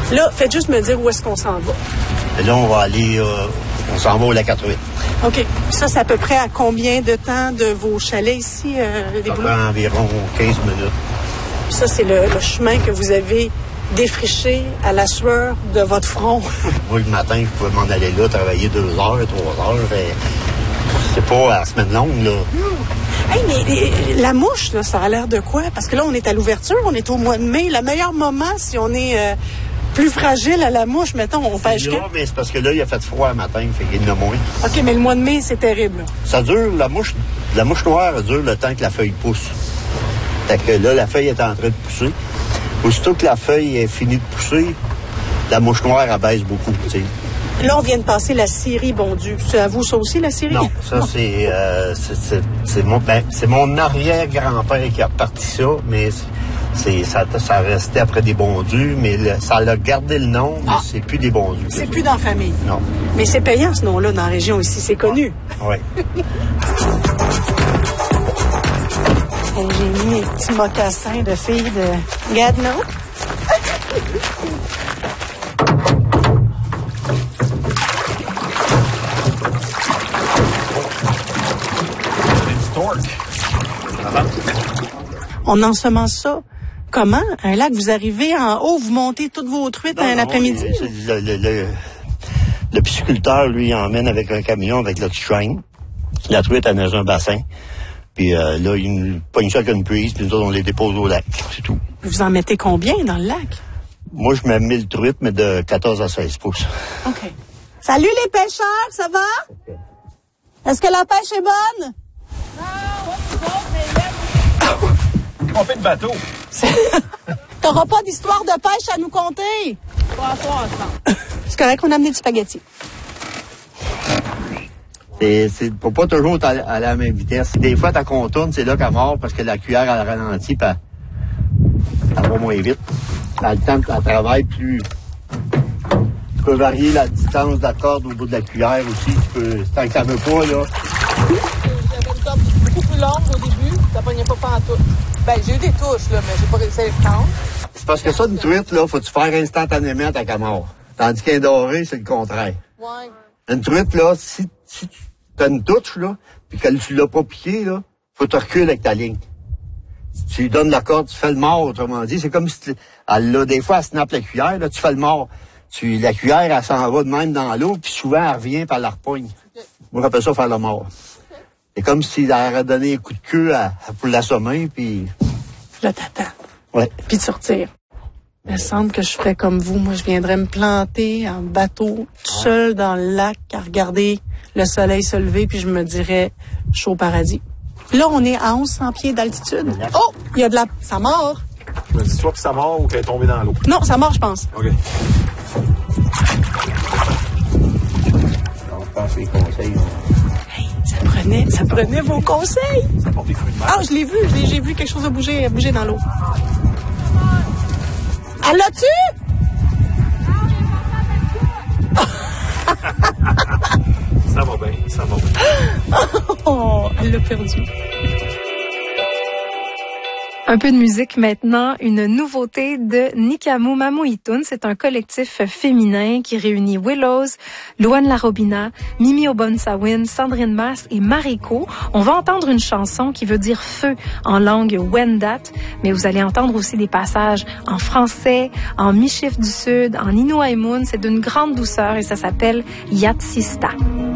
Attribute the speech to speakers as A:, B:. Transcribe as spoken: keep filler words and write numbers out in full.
A: Là, faites juste me dire où est-ce qu'on s'en va.
B: Et là, on va aller, euh, on s'en va au lac Arthuis.
A: OK. Ça, c'est à peu près à combien de temps de vos chalets ici, euh, les
B: Ça
A: Bouleaux?
B: prend environ quinze minutes.
A: Ça, c'est le, le chemin que vous avez défriché à la sueur de votre front.
B: Moi, le matin, je pouvais m'en aller là, travailler deux heures, trois heures. Et c'est pas à la semaine longue, là.
A: Mmh. Hey, mais la mouche, là, ça a l'air de quoi? Parce que là, on est à l'ouverture, on est au mois de mai. Le meilleur moment, si on est euh, plus fragile à la mouche, mettons, on pêche
B: là,
A: que...
B: mais c'est parce que là, il a fait froid le matin, fait qu'il y en a moins.
A: OK, mais le mois de mai, c'est terrible, là.
B: Ça dure, la mouche, la mouche noire, elle dure le temps que la feuille pousse. Fait que là, la feuille est en train de pousser. Aussitôt que la feuille est finie de pousser, la mouche noire, elle baisse beaucoup, tu sais.
A: Là, on vient de passer la scierie bondue. C'est à vous, ça aussi, la scierie?
B: Non, ça, non. c'est, euh, c'est, c'est, c'est, mon, ben, c'est mon arrière-grand-père qui a parti ça, mais c'est, ça, ça restait après des bondus, mais le, ça a gardé le nom, mais ah. c'est plus des bondus.
A: C'est plus dans la famille?
B: Non.
A: Mais c'est payant, ce nom-là, dans la région ici, c'est connu.
B: Oui.
A: J'ai mis mes petits mocassins de filles de Gatineau. On ensemence ça. Comment? Un lac, vous arrivez en haut, vous montez toutes vos truites non, un non, après-midi?
B: Le, le, le, le pisciculteur, lui, emmène avec un camion avec l'oxytrain. La truite, elle est dans un bassin. Puis euh, là, il nous pogne ça avec une prise, puis nous autres, on les dépose au lac. C'est tout.
A: Vous en mettez combien dans le lac?
B: Moi, je mets mille truites, mais de quatorze à seize pouces.
A: OK. Salut les pêcheurs, ça va? Okay. Est-ce que la pêche est bonne?
C: Non, on est On fait de bateau.
A: T'auras pas d'histoire de pêche à nous conter?
C: Pas à soir, ça.
A: C'est correct qu'on a amené du spaghetti.
B: C'est, c'est faut pas toujours aller à la même vitesse. Des fois, ta contourne, c'est là qu'elle mord parce que la cuillère, elle ralentit, puis elle, elle va moins vite. Dans le temps, elle travaille plus. Tu peux varier la distance de la corde au bout de la cuillère aussi. Tu peux, tant que ça veut pas, là.
C: J'avais une corde beaucoup plus longue au début. Ça pognait pas pantoute. Ben, j'ai eu des touches, là, mais j'ai pas réussi à les prendre.
B: C'est parce que ça, une truite, là, faut-tu faire instantanément ta camort. Tandis qu'un doré, c'est le contraire.
C: Ouais.
B: Une truite, là, si, si tu as une touche, là, puis que tu l'as pas piqué, là, faut te reculer avec ta ligne. Si tu lui donnes la corde, tu fais le mort, autrement dit. C'est comme si tu, elle, là, des fois, elle snappe la cuillère, là, tu fais le mort. Tu, la cuillère, elle s'en va de même dans l'eau, puis souvent, elle revient par la repogne. Okay. Moi, j'appelle ça faire le mort. Okay. C'est comme si elle aurait donné un coup de queue à, à, pour l'assommer, puis...
A: Là, t'attends.
B: Ouais.
A: Puis de sortir. Il me semble que je ferais comme vous. Moi, je viendrais me planter en bateau, tout seul dans le lac, à regarder le soleil se lever, puis je me dirais chaud paradis. Là, on est à onze cents pieds d'altitude. Oh! Il y a de la... Ça mord!
C: Je me dis soit que ça mord ou qu'elle est tombée dans l'eau.
A: Non, ça mord, je pense.
C: OK.
B: On pense les conseils.
A: Hey, ça prenait, ça prenait vos conseils!
C: Ça porte des fruits de mer.
A: Ah, je l'ai vu, je l'ai, j'ai vu quelque chose a bougé, bouger dans l'eau. Elle l'a-tu?
C: Ça va bien, ça va bien.
A: Oh, elle l'a perdu.
D: Un peu de musique maintenant, une nouveauté de Nikamu Mamuitun. C'est un collectif féminin qui réunit Willows, Luan Larobina, Mimi Obonsawin, Sandrine Mas et Mariko. On va entendre une chanson qui veut dire feu en langue Wendat, mais vous allez entendre aussi des passages en français, en Michif du Sud, en Inuaimun. C'est d'une grande douceur et ça s'appelle Yatsista.